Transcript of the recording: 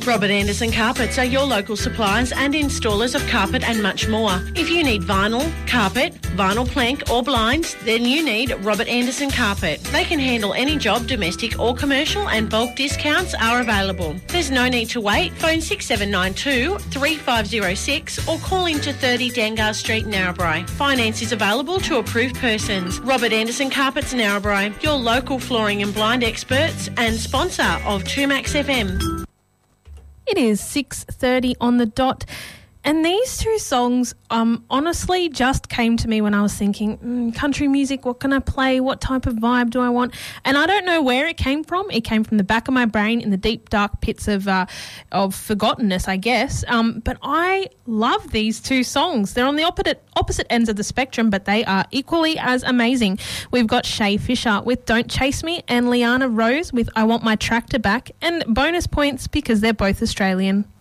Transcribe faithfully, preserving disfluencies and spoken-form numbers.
Robert Anderson Carpets are your local suppliers and installers of carpet and much more. If you need vinyl, carpet, vinyl plank or blinds, then you need Robert Anderson Carpet. They can handle any job, domestic or commercial, and bulk discounts are available. There's no need to wait. Phone six seven nine two, three five zero six or call into thirty Dangar Street, Narrabri. Finance is available to approved persons. Robert Anderson Carpets, Narrabri, your local flooring and blind experts and sponsor of two Max F M. It is six thirty on the dot, and these two songs um, honestly just came to me when I was thinking, mm, country music, what can I play? What type of vibe do I want? And I don't know where it came from. It came from the back of my brain in the deep, dark pits of uh, of forgottenness, I guess. Um, but I love these two songs. They're on the opposite, opposite ends of the spectrum, but they are equally as amazing. We've got Shay Fisher with Don't Chase Me and Liana Rose with I Want My Tractor Back, and bonus points because they're both Australian.